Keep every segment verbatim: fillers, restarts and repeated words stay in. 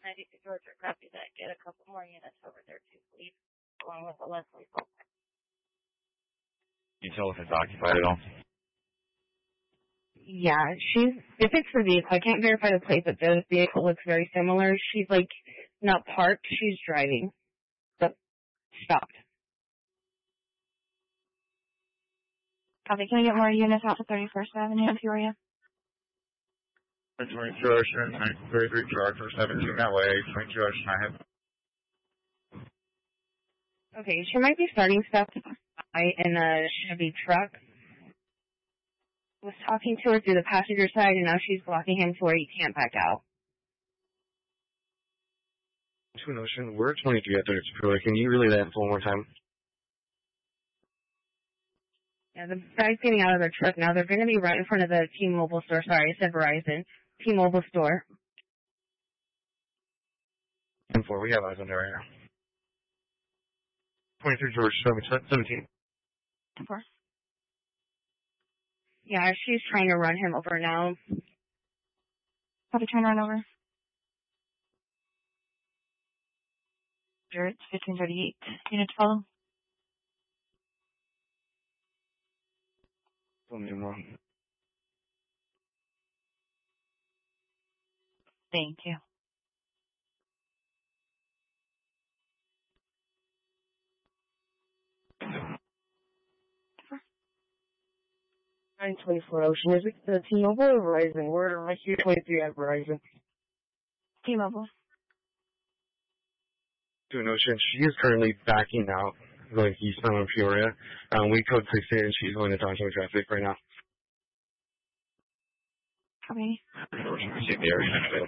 ninety-two Georgia, copy that. Get a couple more units over there too, please, along with the Leslie folks. You tell if it's occupied at all? Yeah, she's, if it's the vehicle, I can't verify the plate, but the vehicle looks very similar. She's like, not parked, she's driving, but stopped. Copy, can I get more units out to thirty-first Avenue in Peoria? twenty-two Ocean, thirty-three Charger, seventeen that way, twenty-two Ocean, I have. Okay, she might be starting stuff in a Chevy truck. Was talking to her through the passenger side, and now she's blocking him to where he can't back out. Two Ocean, we're twenty-three at thirty-two Peoria. Can you relay that one more time? Yeah, the guy's getting out of their truck now. They're going to be right in front of the T-Mobile store. Sorry, I said Verizon. T-Mobile store. ten four, we have eyes on there right now. twenty-three George, seventeen. ten four. Yeah, she's trying to run him over now. Copy, trying to run over. It's fifteen thirty-eight. Unit to follow. Something wrong. Thank you. nine twenty-four Ocean. Is it the T-Mobile or Verizon? We're right here, twenty-three at Verizon. T-Mobile. Two Ocean, she is currently backing out, going eastbound on Peoria. Um, we code six eight, and she's going into oncoming traffic right now. Copy. See the area.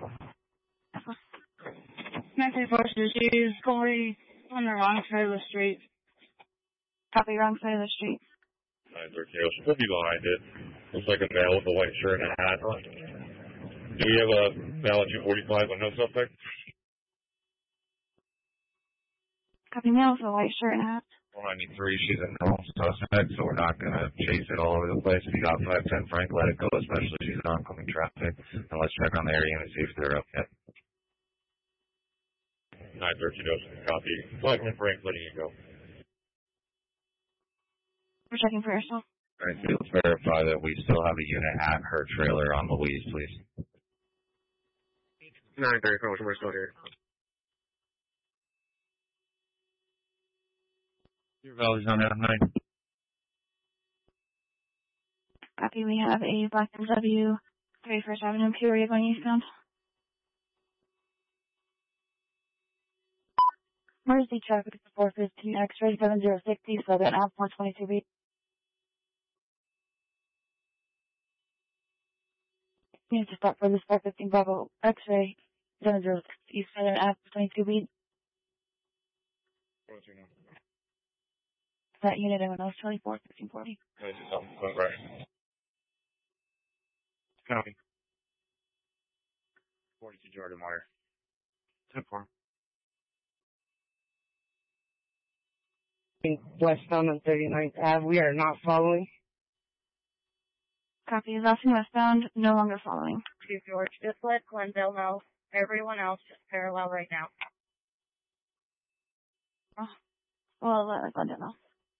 nine twenty-four Ocean, she's going on the wrong side of the street. Copy, wrong side of the street. nine thirteen Ocean, we'll be behind it. Looks like a male with a white shirt and a hat on. Do we have a male at two forty-five on no suspect? Copy, male with a white shirt and hat. one ninety-three, she's a known suspect, so we're not going to chase it all over the place. If you got five ten Frank, let it go, especially if she's in oncoming traffic. And let's check on the area and see if they're up yet. nine thirteen Ocean, copy. five ten Frank, letting you go. We're checking for yourself. All right, so let's verify that we still have a unit at her trailer on Louise, please. nine thirty-four Ocean, we're still here. Your Valley's on Adam nine. Copy, we have a Black M W, thirty-first Avenue, Peoria, going eastbound. Emergency traffic is four fifteen X-ray seven zero sixty, Southern Ave four twenty-two B. Unit to stop for this four fifteen Bravo X-ray seven zero sixty, Southern Ave twenty-two B. That unit in Windows twenty-four fifteen forty. Can I do something quick, right? Copy. forty-two Jordan Wire. ten four. Westbound on thirty-ninth Ave, we are not following. Copy, Austin westbound, no longer following. To George, just let Glendale know. Everyone else just parallel right now. Oh, well, uh, Glendale know.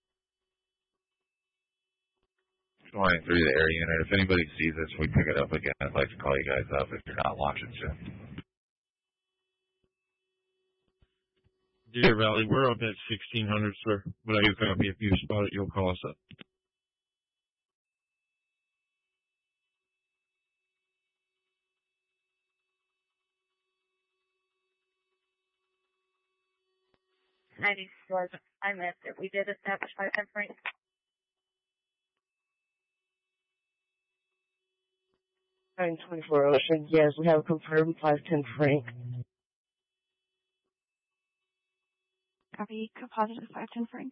Going through the air unit. If anybody sees this, we pick it up again. I'd like to call you guys up if you're not launching soon. Deer Valley, we're up at sixteen hundred, sir. But I can copy if you spot it, you'll call us up. ninety George, I missed it. We did establish five ten Frank. nine twenty-four Ocean, yes, we have confirmed five ten Frank. Copy, positive five ten Frank.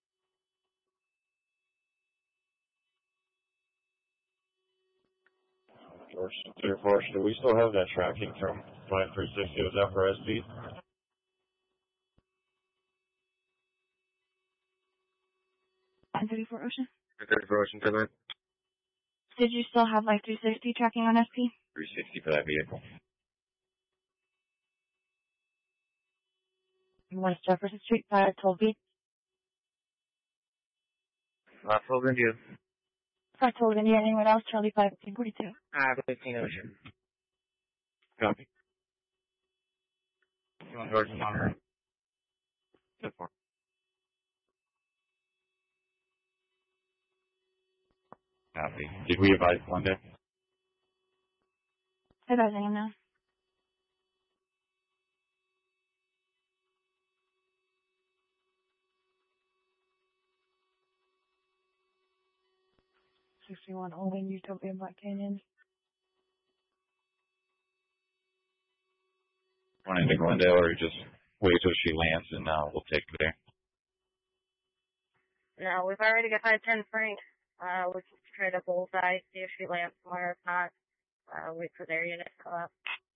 George, Deer Forest, do we still have that tracking from five three six? Was that for S P? nine thirty-four Ocean. nine thirty-four Ocean, ten nine. Did you still have like three sixty tracking on S P? three sixty for that vehicle. fifteen West Jefferson Street, five twelve B. Uh, twelve India. five twelve India, anyone else? Charlie five fifteen forty-two. Ah, fifteen Ocean. Copy. You want George Monitor? Good for Copy. Did we advise Monday? Advising him now. sixty-one Holding Utopia Black Canyon. Want into Glendale or just wait till she lands and uh, we'll take her there? No, we've already got five ten Frank. Uh, we can try to bullseye, see if she lands somewhere. If not, uh, wait for their unit to come up.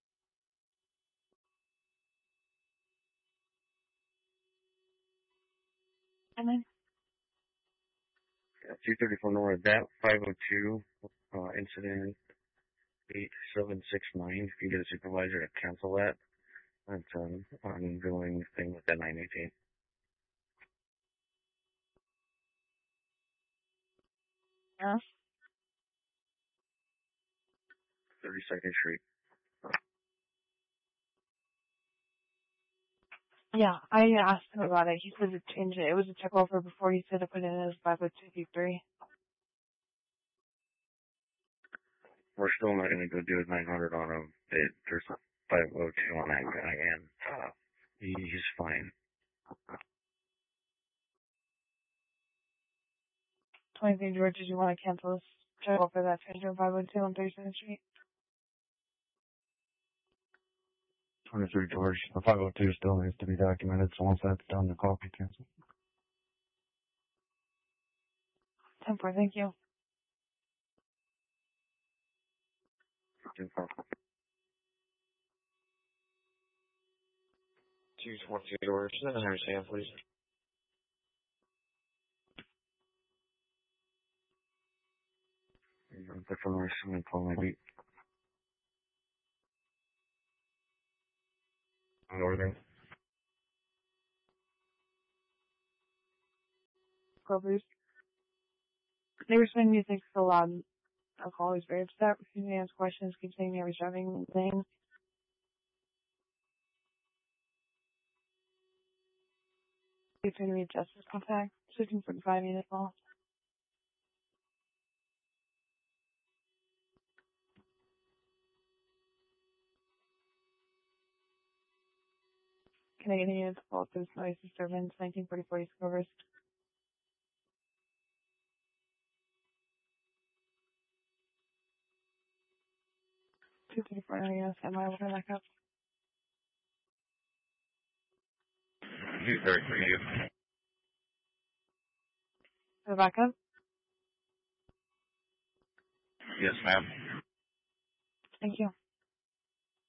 And then Yeah, two thirty-four North, that five oh two, uh, incident eight seven six nine. If you get a supervisor to cancel that, that's an ongoing thing with that nine eighteen. yeah. thirty-second Street. Yeah, I asked him about it. He said to change it. It was a check over before he said to put it in as five oh two three. We're still not going to go do a nine hundred on him. It, there's a five oh two on that guy, and uh, he, he's fine. twenty-three George, did you want to cancel this check over that change on five oh two on thirty-second Street? twenty-three George, the five oh two still needs to be documented, so once that's done, the call can cancel. ten four, thank you. two twenty George, I understand, please. Different receiving call maybe. Northern. Grover's. They were saying music's so loud. Alcohol is very upset. Refusing to answer questions, keep saying they were driving things. Keep trying to read justice contact. sixteen forty-five unit call. Can I get a unit to call through noise disturbance? nineteen forty-four East Grover's. two thirty-four area. Am I looking back up? two thirty for you. Go back up? Yes, ma'am. Thank you.